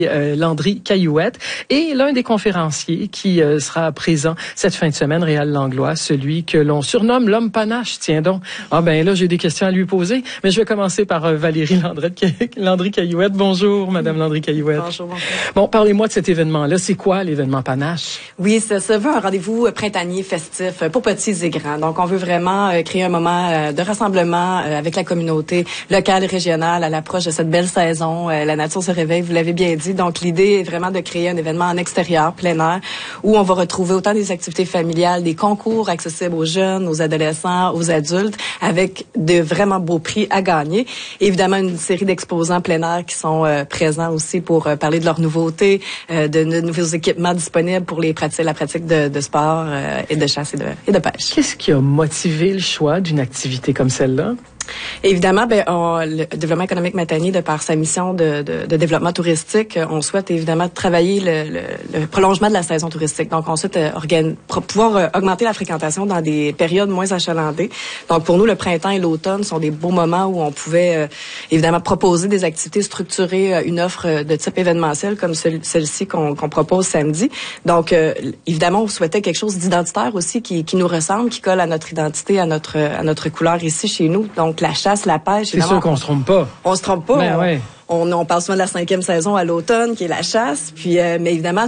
Landry Caillouette et l'un des conférenciers qui sera présent cette fin de semaine, Réal Langlois, celui que l'on surnomme l'homme panache. Tiens donc. Ah ben là, j'ai des questions à lui poser, mais je vais commencer par Valérie Landry Caillouette. Bonjour, Madame Landry Caillouette. Bonjour. Bon, parlez-moi de cet événement-là. C'est quoi l'événement panache? Oui, ça veut un rendez-vous printanier festif pour petits et grands. Donc, on veut vraiment créer un moment de rassemblement avec la communauté locale et régionale à l'approche de cette belle saison. La nature se réveille, vous l'avez bien dit. Donc, l'idée est vraiment de créer un événement en extérieur, plein air, où on va retrouver autant des activités familiales, des concours accessibles aux jeunes, aux adolescents, aux adultes, avec de vraiment beaux prix à gagner. Et évidemment, une série d'exposants plein air qui sont présents aussi pour parler de leurs nouveautés, de nouveaux équipements disponibles pour la pratique de sport et de chasse et de pêche. Qu'est-ce qui a motivé le choix d'une activité comme celle-là? Évidemment, le développement économique Matanier, de par sa mission de développement touristique, on souhaite évidemment travailler le prolongement de la saison touristique. Donc, on souhaite pouvoir augmenter la fréquentation dans des périodes moins achalandées. Donc, pour nous, le printemps et l'automne sont des beaux moments où on pouvait évidemment proposer des activités structurées, une offre de type événementiel comme celle-ci qu'on propose samedi. Donc, évidemment, on souhaitait quelque chose d'identitaire aussi qui nous ressemble, qui colle à notre identité, à notre couleur ici chez nous. Donc, la chasse, la pêche. C'est sûr qu'on se trompe pas. On se trompe pas. Ben ouais. On parle souvent de la 5e saison à l'automne, qui est la chasse. Puis, mais évidemment,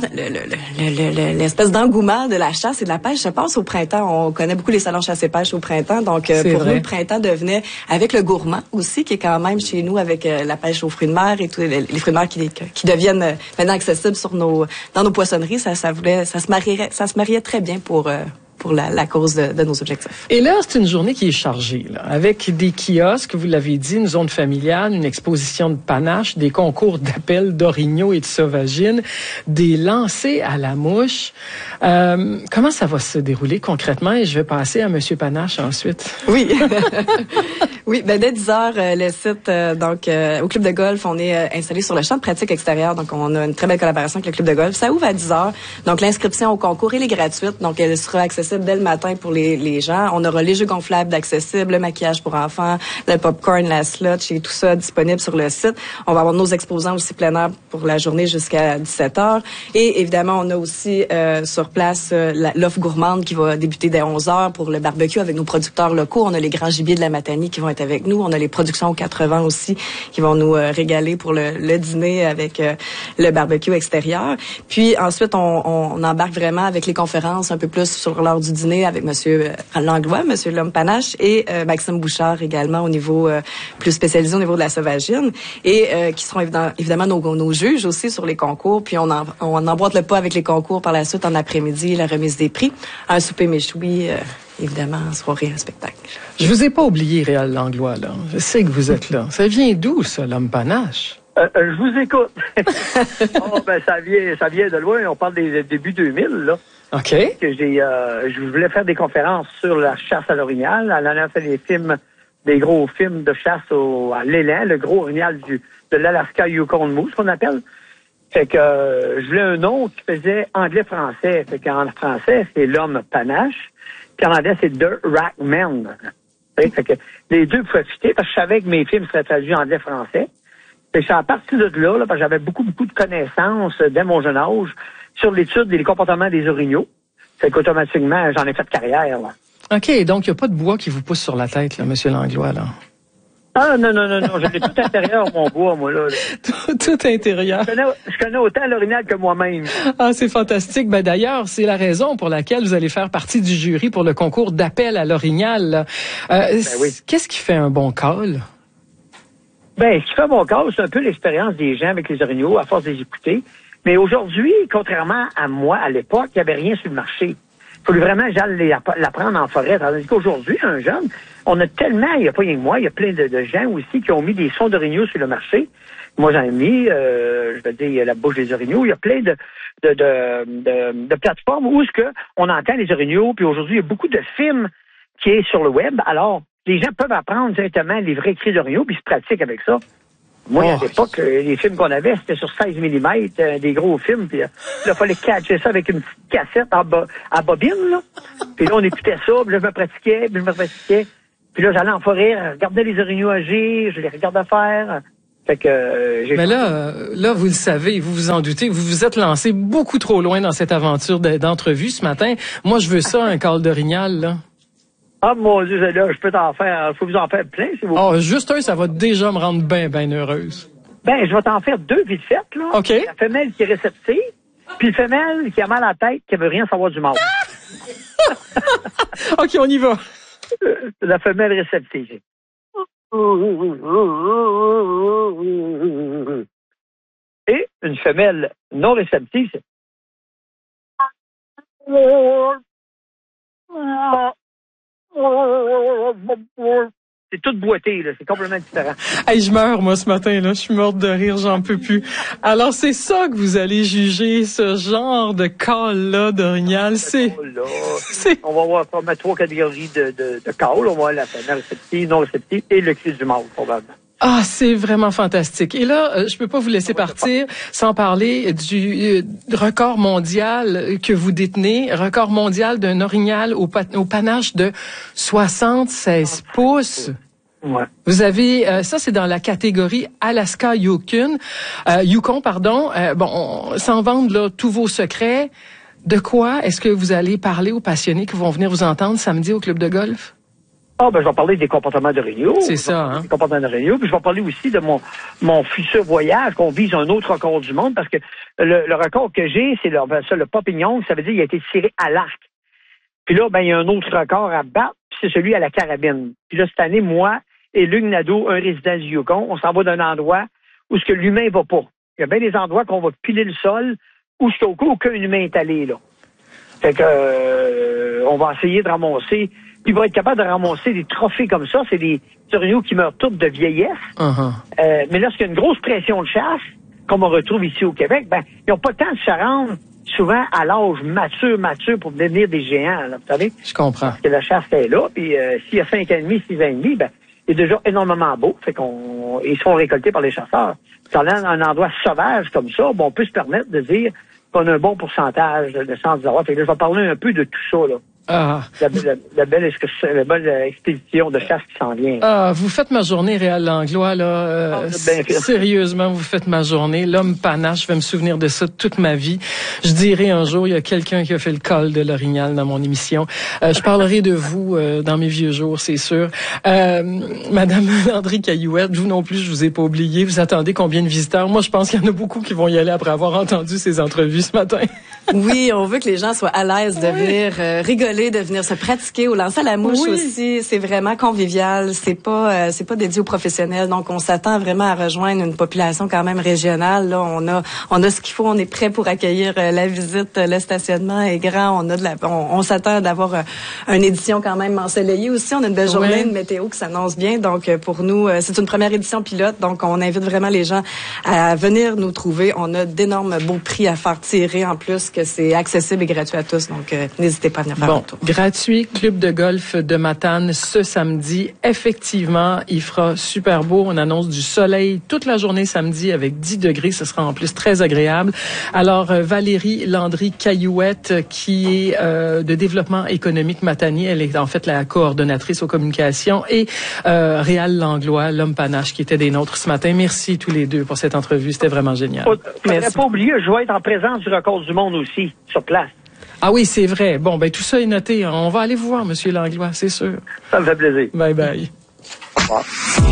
l'espèce d'engouement de la chasse et de la pêche se passe au printemps. On connaît beaucoup les salons chasse et pêche au printemps. Donc, pour nous, le printemps devenait, avec le gourmand aussi, qui est quand même chez nous, avec la pêche aux fruits de mer et tous les fruits de mer qui deviennent maintenant accessibles dans nos poissonneries. Ça se mariait très bien pour la cause de nos objectifs. Et là, c'est une journée qui est chargée, là, avec des kiosques, vous l'avez dit, une zone familiale, une exposition de panache, des concours d'appel d'orignaux et de sauvagines, des lancers à la mouche. Comment ça va se dérouler concrètement? Et je vais passer à Monsieur Panache ensuite. Oui. Oui, dès 10h, le site, au club de golf, on est installé sur le champ de pratique extérieur. Donc, on a une très belle collaboration avec le club de golf. Ça ouvre à 10h. Donc, l'inscription au concours, elle est gratuite. Donc, elle sera accessible dès le matin pour les gens. On aura les jeux gonflables d'accessibles, le maquillage pour enfants, le popcorn, la slotch et tout ça disponible sur le site. On va avoir nos exposants aussi plein air pour la journée jusqu'à 17h. Et évidemment, on a aussi sur place l'offre gourmande qui va débuter dès 11h pour le barbecue avec nos producteurs locaux. On a les grands gibiers de la Matanie qui vont être avec nous. On a les productions aux 80 aussi qui vont nous régaler pour le dîner avec le barbecue extérieur. Puis ensuite, on embarque vraiment avec les conférences un peu plus sur l'heure du dîner avec Monsieur Langlois, Monsieur l'homme panache et Maxime Bouchard également au niveau plus spécialisé au niveau de la sauvagine et qui seront évidemment nos juges aussi sur les concours. Puis on emboîte le pas avec les concours par la suite en après-midi, la remise des prix, un souper méchoui. Évidemment, en soirée, un spectacle. Je vous ai pas oublié, Réal Langlois, là. Je sais que vous êtes là. Ça vient d'où, ça, l'homme panache? Je vous écoute. Ça vient de loin. On parle des débuts 2000, là. OK. Que je voulais faire des conférences sur la chasse à l'orignal. En allant faire des gros films de chasse à l'élan, le gros orignal de l'Alaska Yukon Moose, qu'on appelle. Fait que je voulais un nom qui faisait anglais-français. Fait qu'en français, c'est l'homme panache. Puis en anglais, c'est The Rack Man. Fait que les deux pouvaient fitter parce que je savais que mes films seraient traduits anglais-français. Fait que c'est à partir de là, parce que j'avais beaucoup de connaissances dès mon jeune âge sur l'étude des comportements des orignaux. Fait qu'automatiquement, j'en ai fait carrière, là. OK, donc il n'y a pas de bois qui vous pousse sur la tête, là, Monsieur Langlois, là. Ah, non. J'ai tout intérieur, mon bois, moi, là. Tout intérieur. Je connais autant l'orignal que moi-même. Ah, c'est fantastique. D'ailleurs, c'est la raison pour laquelle vous allez faire partie du jury pour le concours d'appel à l'orignal. Oui. Qu'est-ce qui fait un bon call? Ce qui fait un bon call, c'est un peu l'expérience des gens avec les orignaux, à force de les écouter. Mais aujourd'hui, contrairement à moi, à l'époque, il n'y avait rien sur le marché. Il fallait vraiment que j'aille l'apprendre en forêt. Tandis qu'aujourd'hui, un jeune, on a tellement, il n'y a pas rien que moi, il y a plein de gens aussi qui ont mis des sons d'orignaux sur le marché. Moi, j'en ai mis, la bouche des orignaux. Il y a plein de plateformes où on entend les orignaux. Puis aujourd'hui, il y a beaucoup de films qui est sur le web. Alors, les gens peuvent apprendre directement les vrais cris d'orignaux puis se pratiquent avec ça. Moi, à l'époque, les films qu'on avait, c'était sur 16 mm, des gros films. Puis là, il fallait catcher ça avec une petite cassette à bobine, là. Puis là, on écoutait ça, puis là, je me pratiquais. Puis là, j'allais en forêt, je regardais les orignaux agir, je les regardais faire. Fait que Mais là, vous le savez, vous vous en doutez, vous vous êtes lancé beaucoup trop loin dans cette aventure d'entrevue ce matin. Moi, je veux ça, un call d'orignal, là. Ah, mon Dieu, là, je peux t'en faire. Faut vous en faire plein, si vous voulez. Juste un, ça va déjà me rendre bien heureuse. Ben, je vais t'en faire 2 vite faites, là. OK. La femelle qui est réceptive, puis la femelle qui a mal à la tête, qui veut rien savoir du mâle. OK, on y va. La femelle réceptive. Et une femelle non réceptive, c'est... C'est tout boité, là. C'est complètement différent. Hey, je meurs, moi, ce matin, là. Je suis morte de rire, j'en peux plus. Alors, c'est ça que vous allez juger, ce genre de call-là d'orignal. On va voir, mettre 3 catégories de call. On va voir la femelle réceptive, non réceptive et le cri du mâle, probablement. Ah, c'est vraiment fantastique. Et là, je peux pas vous laisser partir sans parler du record mondial que vous détenez, record mondial d'un orignal au panache de 76 pouces. Ouais. Vous avez ça, c'est dans la catégorie Alaska Yukon. Sans vendre là tous vos secrets. De quoi est-ce que vous allez parler aux passionnés qui vont venir vous entendre samedi au club de golf? Ah, ben, je vais parler des comportements d'orignaux. C'est ça, hein? Des comportements d'orignaux. Puis je vais parler aussi de mon futur voyage, qu'on vise un autre record du monde, parce que le record que j'ai, c'est le papillon, ça veut dire qu'il a été tiré à l'arc. Puis là, ben, il y a un autre record à battre, puis c'est celui à la carabine. Puis là, cette année, moi et Luc Nadeau, un résident du Yukon, on s'en va d'un endroit où ce que l'humain va pas. Il y a bien des endroits qu'on va piler le sol, où ce qu'aucun humain est allé, là. Fait que, on va essayer de ramasser. Puis il va être capable de ramasser des trophées comme ça. C'est des orignaux qui meurent toutes de vieillesse. Mais lorsqu'il y a une grosse pression de chasse, comme on retrouve ici au Québec, ben, ils n'ont pas le temps de se rendre souvent à l'âge mature pour devenir des géants, là, vous savez. Je comprends. Parce que la chasse est là, puis s'il y a 5 ans et demi, 6 ans et demi, ben, il est déjà énormément beau. Fait ils sont récoltés par les chasseurs. Dans un endroit sauvage comme ça, bon, on peut se permettre de dire qu'on a un bon pourcentage de chances d'avoir. Fait que là, je vais parler un peu de tout ça, là. Ah. La belle expédition de chasse qui s'en vient. Ah, vous faites ma journée, Réal Langlois, là. Sérieusement, vous faites ma journée. L'homme panache, je vais me souvenir de ça toute ma vie. Je dirai un jour, il y a quelqu'un qui a fait le call de l'orignal dans mon émission. Je parlerai de vous dans mes vieux jours, c'est sûr. Madame Landry Caillouette, vous non plus, je vous ai pas oublié. Vous attendez combien de visiteurs? Moi, je pense qu'il y en a beaucoup qui vont y aller après avoir entendu ces entrevues ce matin. Oui, on veut que les gens soient à l'aise de venir rigoler, de venir se pratiquer au lancer à la mouche aussi. C'est vraiment convivial. C'est pas dédié aux professionnels. Donc, on s'attend vraiment à rejoindre une population quand même régionale. Là, on a ce qu'il faut. On est prêt pour accueillir la visite. Le stationnement est grand. On s'attend d'avoir une édition quand même ensoleillée aussi. On a une belle journée, une météo qui s'annonce bien. Donc, pour nous, c'est une première édition pilote. Donc, on invite vraiment les gens à venir nous trouver. On a d'énormes beaux prix à faire tirer en plus, que c'est accessible et gratuit à tous. Donc, n'hésitez pas à venir faire un tour. Gratuit, club de golf de Matane ce samedi. Effectivement, il fera super beau. On annonce du soleil toute la journée samedi avec 10 degrés. Ce sera en plus très agréable. Alors, Valérie Landry Caillouette, qui est de développement économique matanier, elle est en fait la coordonnatrice aux communications, et Réal Langlois, l'homme panache, qui était des nôtres ce matin. Merci tous les deux pour cette entrevue. C'était vraiment génial. Faudrait pas oublier, je vais être en présence du record du monde aussi, sur place. Ah oui, c'est vrai. Bon, ben tout ça est noté. On va aller vous voir, Monsieur Langlois, c'est sûr. Ça me fait plaisir. Bye bye. Au revoir.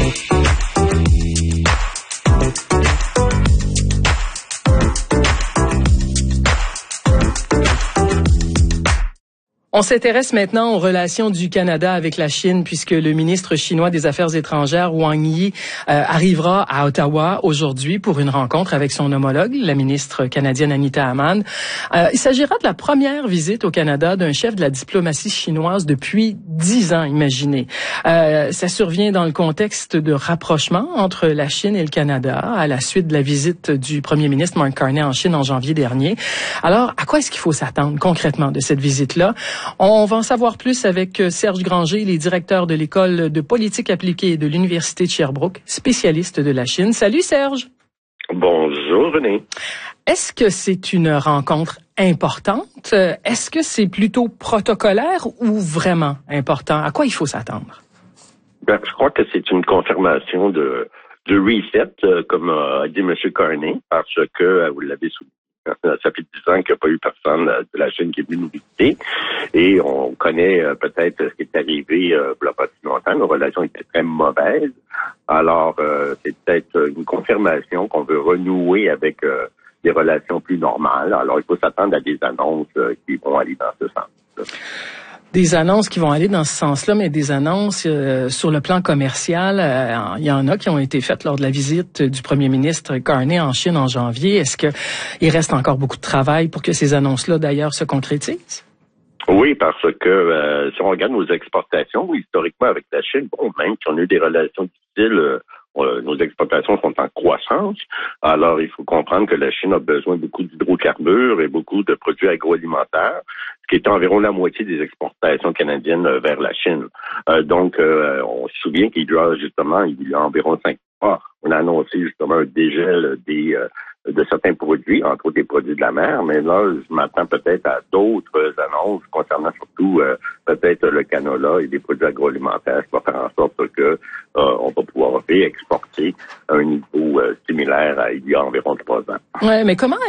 On s'intéresse maintenant aux relations du Canada avec la Chine, puisque le ministre chinois des Affaires étrangères, Wang Yi, arrivera à Ottawa aujourd'hui pour une rencontre avec son homologue, la ministre canadienne Anita Amman. Il s'agira de la première visite au Canada d'un chef de la diplomatie chinoise depuis 10 ans, imaginez. Ça survient dans le contexte de rapprochement entre la Chine et le Canada à la suite de la visite du premier ministre Mark Carney en Chine en janvier dernier. Alors, à quoi est-ce qu'il faut s'attendre concrètement de cette visite-là? On va en savoir plus avec Serge Granger, il est directeur de l'École de politique appliquée de l'Université de Sherbrooke, spécialiste de la Chine. Salut Serge. Bonjour René. Est-ce que c'est une rencontre importante? Est-ce que c'est plutôt protocolaire ou vraiment important? À quoi il faut s'attendre? Je crois que c'est une confirmation de reset, comme a dit M. Carney, parce que, vous l'avez souligné, ça fait 10 ans qu'il n'y a pas eu personne de la Chine qui est venu nous visiter. Et on connaît peut-être ce qui est arrivé il n'y a pas si longtemps. Nos relations étaient très mauvaises. Alors, c'est peut-être une confirmation qu'on veut renouer avec des relations plus normales. Alors, il faut s'attendre à des annonces qui vont aller dans ce sens-là. Des annonces qui vont aller dans ce sens-là, mais des annonces sur le plan commercial, il y en a qui ont été faites lors de la visite du premier ministre Carney en Chine en janvier. Est-ce qu'il reste encore beaucoup de travail pour que ces annonces-là, d'ailleurs, se concrétisent? Oui, parce que si on regarde nos exportations, historiquement avec la Chine, même si on a eu des relations difficiles, nos exportations sont en croissance. Alors, il faut comprendre que la Chine a besoin de beaucoup d'hydrocarbures et beaucoup de produits agroalimentaires, ce qui est environ la moitié des exportations canadiennes vers la Chine. Donc, on se souvient qu'il y a environ 5 mois, on a annoncé justement un dégel de certains produits, entre autres des produits de la mer, mais là, je m'attends peut-être à d'autres annonces concernant surtout peut-être le canola et des produits agroalimentaires qui vont faire en sorte que on va pouvoir réexporter à un niveau similaire à il y a environ 3 ans. Ouais, mais comment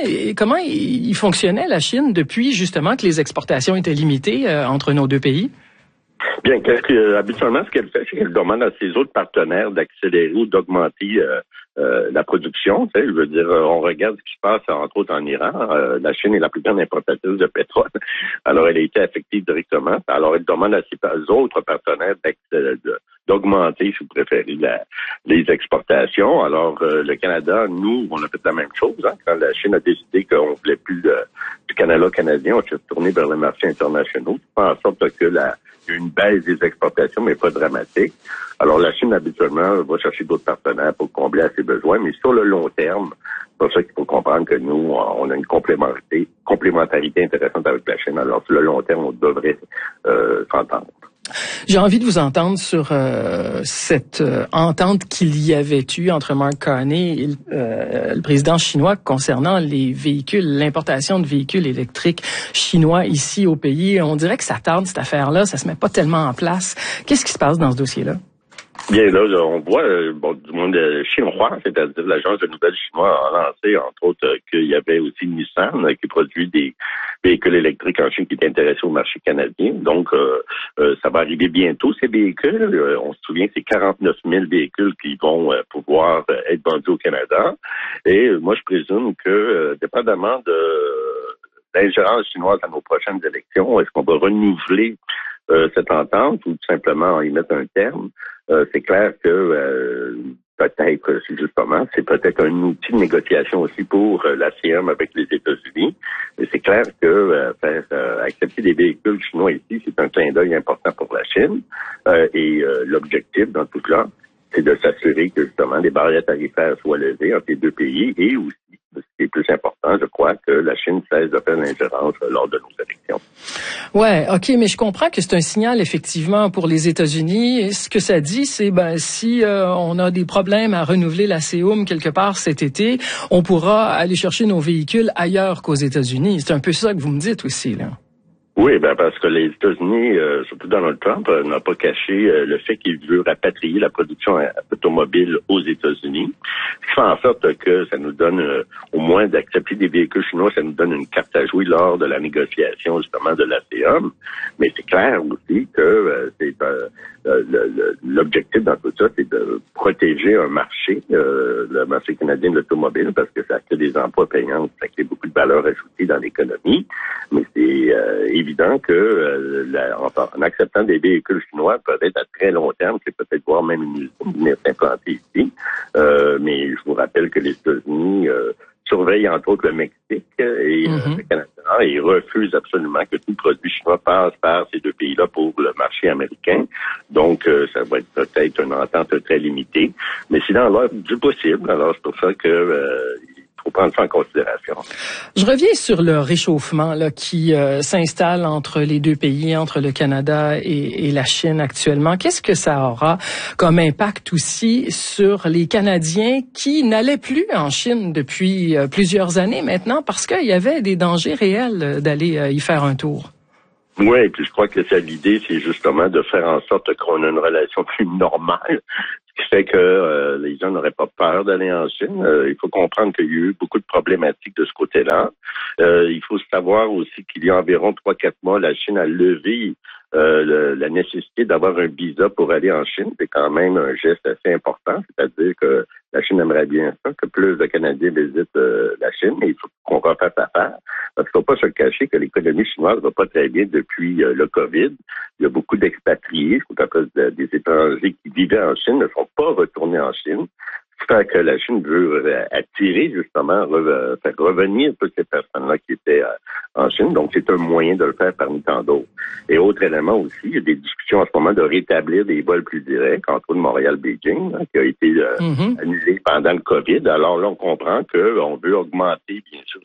il fonctionnait la Chine depuis justement que les exportations étaient limitées entre nos deux pays? Bien, habituellement, ce qu'elle fait, c'est qu'elle demande à ses autres partenaires d'accélérer ou d'augmenter la production. Tu sais, je veux dire, on regarde ce qui se passe, entre autres, en Iran. La Chine est la plus grande importatrice de pétrole. Alors, elle a été affectée directement. Alors, elle demande à ses autres partenaires d'augmenter, si vous préférez, les exportations. Alors, le Canada, nous, on a fait la même chose. Quand la Chine a décidé qu'on voulait plus du canola canadien, on s'est retourné vers les marchés internationaux. Ça fait en sorte que il y a une baisse des exportations, mais pas dramatique. Alors, la Chine, habituellement, va chercher d'autres partenaires pour combler à ses besoins, mais sur le long terme, c'est pour ça qu'il faut comprendre que nous, on a une complémentarité intéressante avec la Chine. Alors, sur le long terme, on devrait s'entendre. J'ai envie de vous entendre sur cette entente qu'il y avait eu entre Mark Carney et le président chinois concernant les véhicules, l'importation de véhicules électriques chinois ici au pays. On dirait que ça tarde, cette affaire-là, ça se met pas tellement en place. Qu'est-ce qui se passe dans ce dossier-là? Bien, là, on voit du monde chinois, c'est-à-dire l'agence de nouvelles chinoise a lancé, entre autres, qu'il y avait aussi Nissan qui produit des véhicules électriques en Chine qui est intéressé au marché canadien. Donc, ça va arriver bientôt, ces véhicules. On se souvient que c'est 49 000 véhicules qui vont pouvoir être vendus au Canada. Et moi, je présume que, dépendamment de l'ingérence chinoise à nos prochaines élections, est-ce qu'on va renouveler cette entente ou tout simplement y mettre un terme? C'est clair que peut-être, justement, c'est peut-être un outil de négociation aussi pour l'ASEAN avec les États-Unis. Mais c'est clair que accepter des véhicules chinois ici, c'est un clin d'œil important pour la Chine. Et l'objectif dans tout cela, c'est de s'assurer que justement les barrières tarifaires soient levées entre les deux pays et aussi, ce qui est plus important, je crois, que la Chine cesse de faire l'ingérence lors de nos élections. Ouais, OK, mais je comprends que c'est un signal, effectivement, pour les États-Unis. Et ce que ça dit, c'est, si on a des problèmes à renouveler la CEUM quelque part cet été, on pourra aller chercher nos véhicules ailleurs qu'aux États-Unis. C'est un peu ça que vous me dites aussi, là. Oui, parce que les États-Unis, surtout Donald Trump, n'a pas caché le fait qu'il veut rapatrier la production automobile aux États-Unis. Ce qui fait en sorte que ça nous donne, au moins d'accepter des véhicules chinois, ça nous donne une carte à jouer lors de la négociation justement de l'ASEAN. Mais c'est clair aussi que l'objectif dans tout ça, c'est de protéger un marché, le marché canadien de l'automobile, parce que ça crée des emplois payants, ça crée beaucoup de valeur ajoutée dans l'économie. Mais c'est évident que en acceptant des véhicules chinois, peut-être à très long terme, c'est peut-être voir même une usine venir s'implanter ici. Mais je vous rappelle que les États-Unis surveillent entre autres le Mexique et le Canada et refusent absolument que tout produit chinois passe par ces deux pays-là pour le marché américain. Donc, ça va être peut-être une entente très limitée. Mais c'est dans l'ordre du possible. Alors, c'est pour ça que faut prendre ça en considération. Je reviens sur le réchauffement là, qui s'installe entre les deux pays, entre le Canada et la Chine actuellement. Qu'est-ce que ça aura comme impact aussi sur les Canadiens qui n'allaient plus en Chine depuis plusieurs années maintenant parce qu'il y avait des dangers réels d'aller y faire un tour? Oui, et puis je crois que l'idée, c'est justement de faire en sorte qu'on ait une relation plus normale. ce qui fait que les gens n'auraient pas peur d'aller en Chine. Il faut comprendre qu'il y a eu beaucoup de problématiques de ce côté-là. Il faut savoir aussi qu'il y a environ 3-4 mois, la Chine a levé la nécessité d'avoir un visa pour aller en Chine. C'est quand même un geste assez important, c'est-à-dire que la Chine aimerait bien ça, que plus de Canadiens visitent la Chine, mais il faut qu'on refasse affaire. Parce qu'il ne faut pas se cacher que l'économie chinoise ne va pas très bien depuis le COVID. Il y a beaucoup d'expatriés, ce qu'on appelle des étrangers qui vivaient en Chine, ne sont pas retournés en Chine. Fait que la Chine veut attirer, justement, faire revenir toutes ces personnes-là qui étaient en Chine. Donc, c'est un moyen de le faire parmi tant d'autres. Et autre élément aussi, il y a des discussions en ce moment de rétablir des vols plus directs, entre autres Montréal-Beijing, qui a été annulé pendant le COVID. Alors là, on comprend qu'on veut augmenter, bien sûr,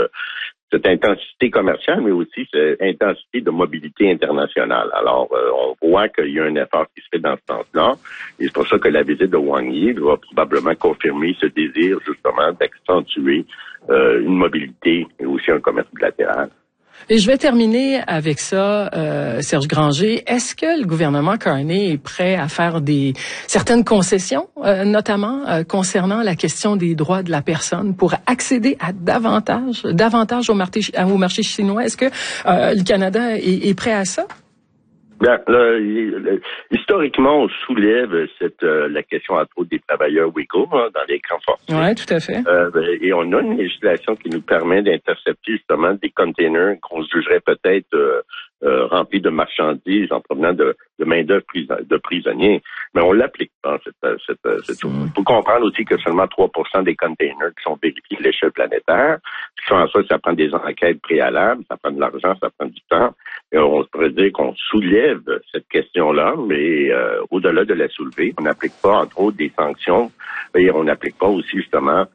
cette intensité commerciale, mais aussi cette intensité de mobilité internationale. Alors, on voit qu'il y a un effort qui se fait dans ce sens-là, et c'est pour ça que la visite de Wang Yi va probablement confirmer ce désir, justement, d'accentuer une mobilité et aussi un commerce bilatéral. Et je vais terminer avec ça, Serge Granger. Est-ce que le gouvernement Carney est prêt à faire certaines concessions, notamment concernant la question des droits de la personne, pour accéder à davantage au marché chinois? Est-ce que le Canada est prêt à ça? Bien, là, historiquement, on soulève la question entre autres des travailleurs ouïghours dans les camps forcés. Oui, tout à fait. Et on a une législation qui nous permet d'intercepter justement des containers qu'on jugerait peut-être remplis de marchandises en provenant de main-d'œuvre de prisonniers. Mais on l'applique pas, cette chose. Il faut comprendre aussi que seulement 3% des containers qui sont vérifiés à l'échelle planétaire, qui font en sorte que ça prend des enquêtes préalables, ça prend de l'argent, ça prend du temps. Et on pourrait dire qu'on soulève cette question-là, mais au-delà de la soulever, on n'applique pas, entre autres, des sanctions, et on n'applique pas aussi, justement,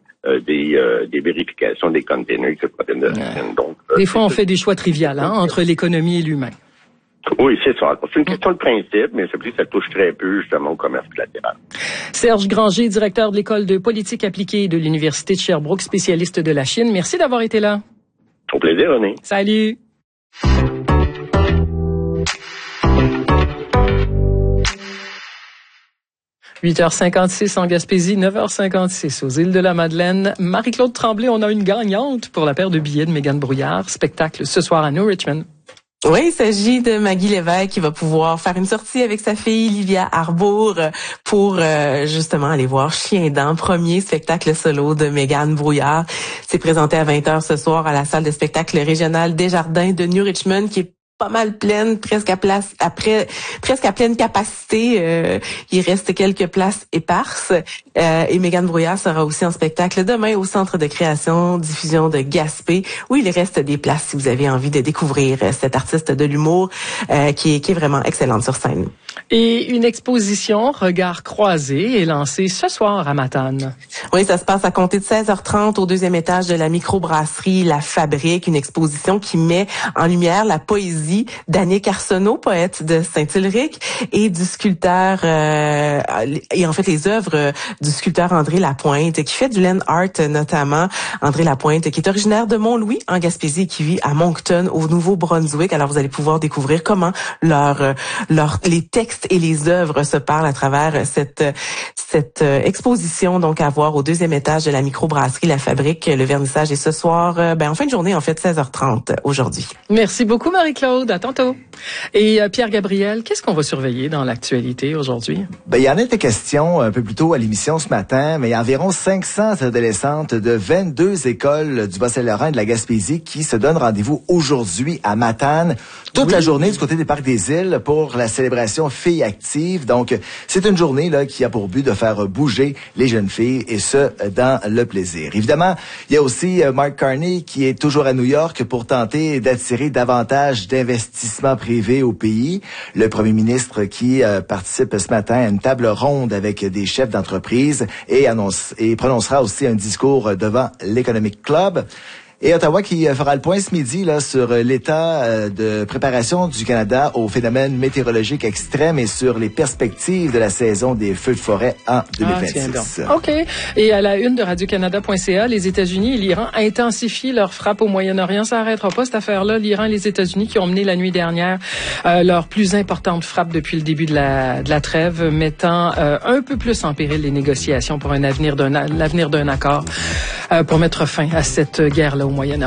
des vérifications des containers qui proviennent de la Chine. Donc, des fois, on fait des choix triviaux entre l'économie et l'humain. Oui, c'est ça. C'est une question de principe, mais c'est plus que ça touche très peu, justement, au commerce bilatéral. Serge Granger, directeur de l'École de politique appliquée de l'Université de Sherbrooke, spécialiste de la Chine. Merci d'avoir été là. Au plaisir, René. Salut. « 8h56 en Gaspésie, 9h56 aux îles de la Madeleine. Marie-Claude Tremblay, on a une gagnante pour la paire de billets de Mégane Brouillard. Spectacle ce soir à New Richmond. Oui, il s'agit de Maggie Lévesque qui va pouvoir faire une sortie avec sa fille Livia Arbour pour justement aller voir Chien Dent, premier spectacle solo de Mégane Brouillard. C'est présenté à 20h ce soir à la salle de spectacle régionale Desjardins de New Richmond, qui est pas mal pleine, presque à pleine capacité. Il reste quelques places éparses. Et Mégane Brouillard sera aussi en spectacle demain au Centre de création, diffusion de Gaspé, où il reste des places si vous avez envie de découvrir cette artiste de l'humour qui est vraiment excellente sur scène. Et une exposition Regards croisés est lancée ce soir à Matane. Oui, ça se passe à compter de 16h30 au 2e étage de la microbrasserie La Fabrique, une exposition qui met en lumière la poésie d'Annick Arsenault, poète de Saint-Ulrich, et du sculpteur et en fait les œuvres du sculpteur André Lapointe, qui fait du land art notamment. André Lapointe, qui est originaire de Mont-Louis en Gaspésie, qui vit à Moncton au Nouveau-Brunswick. Alors vous allez pouvoir découvrir comment les textes et les œuvres se parlent à travers cette exposition, donc à voir au 2e étage de la microbrasserie La Fabrique. Le vernissage est ce soir, en fin de journée, en fait, 16h30 aujourd'hui. Merci beaucoup, Marie-Claude. À tantôt. Et Pierre-Gabriel, qu'est-ce qu'on va surveiller dans l'actualité aujourd'hui? Il y en a des questions un peu plus tôt à l'émission ce matin, mais il y a environ 500 adolescentes de 22 écoles du Bas-Saint-Laurent et de la Gaspésie qui se donnent rendez-vous aujourd'hui à Matane, toute la journée du côté des Parcs des Îles pour la célébration Filles actives. Donc, c'est une journée là qui a pour but de faire bouger les jeunes filles, et ce, dans le plaisir. Évidemment, il y a aussi Mark Carney qui est toujours à New York pour tenter d'attirer davantage d'investissements privés au pays. Le premier ministre qui participe ce matin à une table ronde avec des chefs d'entreprise et prononcera aussi un discours devant l'Economic Club. Et Ottawa qui fera le point ce midi là sur l'état de préparation du Canada aux phénomènes météorologiques extrêmes et sur les perspectives de la saison des feux de forêt en 2026. OK. Et à la une de radiocanada.ca, les États-Unis et l'Iran intensifient leur frappe au Moyen-Orient. Ça n'arrêtera pas cette affaire-là. L'Iran et les États-Unis qui ont mené la nuit dernière leur plus importante frappe depuis le début de la trêve, mettant un peu plus en péril les négociations pour l'avenir d'un accord pour mettre fin à cette guerre-là au Moyen-Orient.